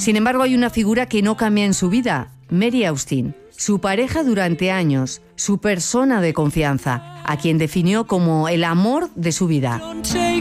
Sin embargo, hay una figura que no cambia en su vida, Mary Austin, su pareja durante años, su persona de confianza, a quien definió como el amor de su vida.